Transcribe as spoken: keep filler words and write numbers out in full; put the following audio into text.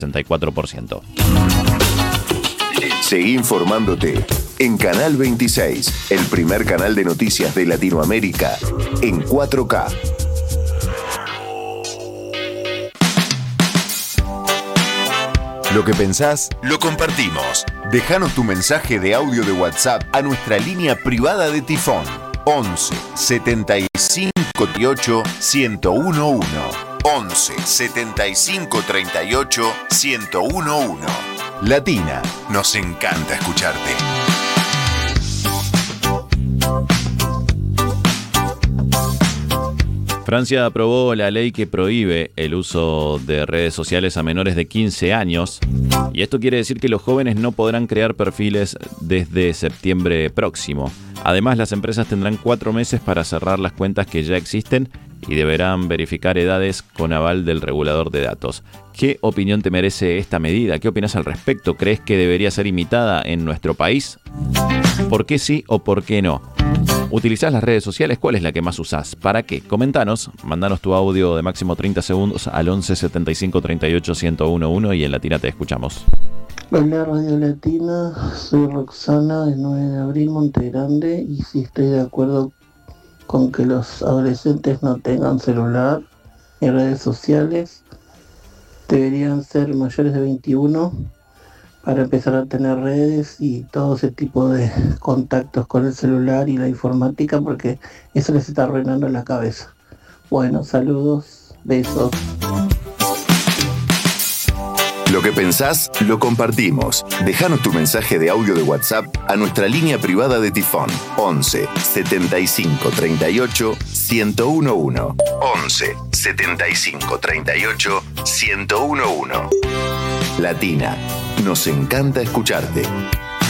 sesenta y cuatro por ciento. Seguí informándote en Canal veintiséis, el primer canal de noticias de Latinoamérica en cuatro K. Lo que pensás, lo compartimos. Déjanos tu mensaje de audio de WhatsApp a nuestra línea privada de Tifón. once setenta y cinco treinta y ocho ciento uno. once setenta y cinco treinta y ocho ciento uno. Latina, nos encanta escucharte. Francia aprobó la ley que prohíbe el uso de redes sociales a menores de quince años, y esto quiere decir que los jóvenes no podrán crear perfiles desde septiembre próximo. Además, las empresas tendrán cuatro meses para cerrar las cuentas que ya existen y deberán verificar edades con aval del regulador de datos. ¿Qué opinión te merece esta medida? ¿Qué opinas al respecto? ¿Crees que debería ser imitada en nuestro país? ¿Por qué sí o por qué no? ¿Utilizás las redes sociales? ¿Cuál es la que más usás? ¿Para qué? Comentanos, mandanos tu audio de máximo treinta segundos al once setenta y cinco treinta y ocho ciento uno y en Latina te escuchamos. Hola Radio Latina, soy Roxana de nueve de abril, Montegrande, y sí estoy de acuerdo con que los adolescentes no tengan celular ni redes sociales. Deberían ser mayores de veintiuno para empezar a tener redes y todo ese tipo de contactos con el celular y la informática, porque eso les está arruinando la cabeza. Bueno, saludos, besos. Lo que pensás, lo compartimos. Déjanos tu mensaje de audio de WhatsApp a nuestra línea privada de Tifón. once setenta y cinco treinta y ocho ciento uno. once setenta y cinco treinta y ocho ciento uno. Latina, nos encanta escucharte.